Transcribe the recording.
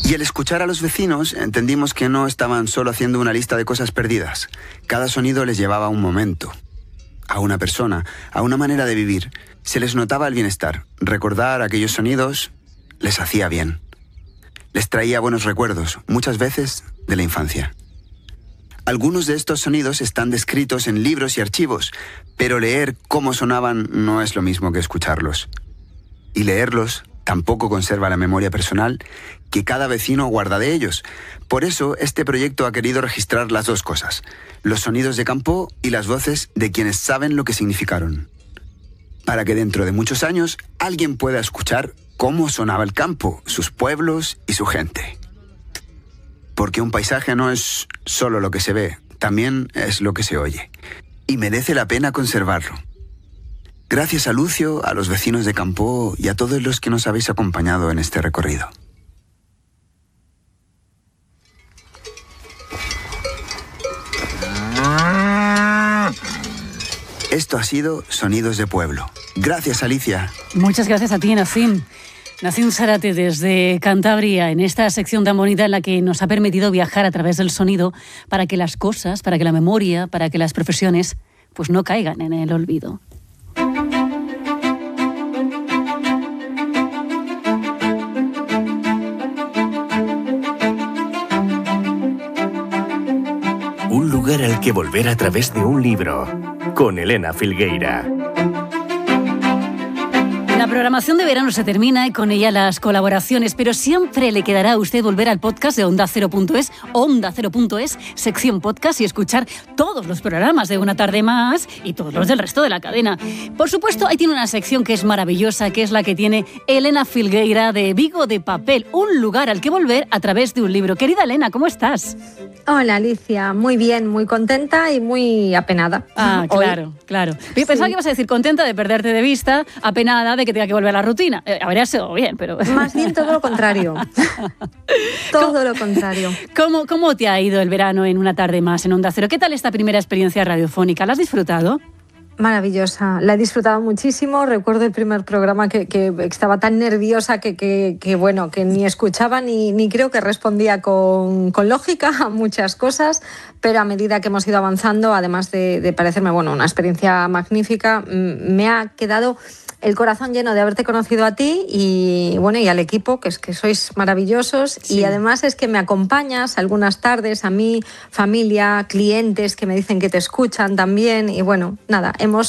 Y al escuchar a los vecinos, entendimos que no estaban solo haciendo una lista de cosas perdidas. Cada sonido les llevaba a un momento, a una persona, a una manera de vivir. Se les notaba el bienestar. Recordar aquellos sonidos les hacía bien. Les traía buenos recuerdos, muchas veces de la infancia. Algunos de estos sonidos están descritos en libros y archivos, pero leer cómo sonaban no es lo mismo que escucharlos. Y leerlos tampoco conserva la memoria personal que cada vecino guarda de ellos. Por eso, este proyecto ha querido registrar las dos cosas: los sonidos de campo y las voces de quienes saben lo que significaron. Para que dentro de muchos años alguien pueda escuchar cómo sonaba el campo, sus pueblos y su gente. Porque un paisaje no es solo lo que se ve, también es lo que se oye. Y merece la pena conservarlo. Gracias a Lucio, a los vecinos de Campoo y a todos los que nos habéis acompañado en este recorrido. Esto ha sido Sonidos de Pueblo. Gracias, Alicia. Muchas gracias a ti, Nacim. Nacim Zárate desde Cantabria, en esta sección tan bonita en la que nos ha permitido viajar a través del sonido para que las cosas, para que la memoria, para que las profesiones pues no caigan en el olvido. Un lugar al que volver a través de un libro, con Elena Filgueira. La programación de verano se termina y con ella las colaboraciones, pero siempre le quedará a usted volver al podcast de Onda Cero.es, Onda Cero.es, sección podcast, y escuchar todos los programas de Una Tarde Más y todos los del resto de la cadena. Por supuesto, ahí tiene una sección que es maravillosa, que es la que tiene Elena Filgueira de Vigo de Papel, un lugar al que volver a través de un libro. Querida Elena, ¿cómo estás? Hola, Alicia. Muy bien, muy contenta y muy apenada. Ah, claro, hoy. Claro. Yo pensaba que ibas a decir contenta de perderte de vista, apenada de que tenga que volver a la rutina. Habría sido bien, pero... Más bien todo lo contrario. Todo lo contrario. ¿Cómo te ha ido el verano en Una Tarde Más en Onda Cero? ¿Qué tal esta primera experiencia radiofónica? ¿La has disfrutado? Maravillosa, la he disfrutado muchísimo. Recuerdo el primer programa que estaba tan nerviosa que bueno, que ni escuchaba ni creo que respondía con lógica a muchas cosas, pero a medida que hemos ido avanzando, además de parecerme una experiencia magnífica, me ha quedado el corazón lleno de haberte conocido a ti y al equipo, que es que sois maravillosos. Sí. Y además es que me acompañas algunas tardes, a mí, familia, clientes que me dicen que te escuchan también, y nada, hemos